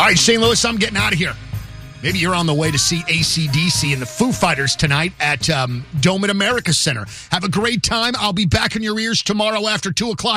All right, St. Louis, I'm getting out of here. Maybe you're on the way to see AC/DC and the Foo Fighters tonight at Dome at America Center. Have a great time. I'll be back in your ears tomorrow after 2 o'clock.